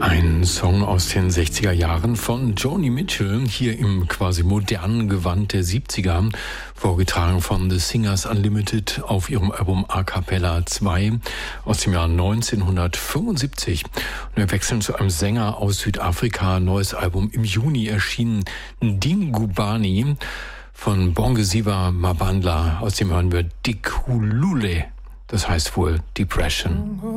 Ein Song aus den 60er Jahren von Joni Mitchell, hier im quasi modernen Gewand der 70er, vorgetragen von The Singers Unlimited auf ihrem Album A Cappella 2 aus dem Jahr 1975. Und wir wechseln zu einem Sänger aus Südafrika, neues Album im Juni erschienen, Dingubani von Bongisiwa Mabandla, aus dem hören wir Dikhulule, das heißt wohl Depression.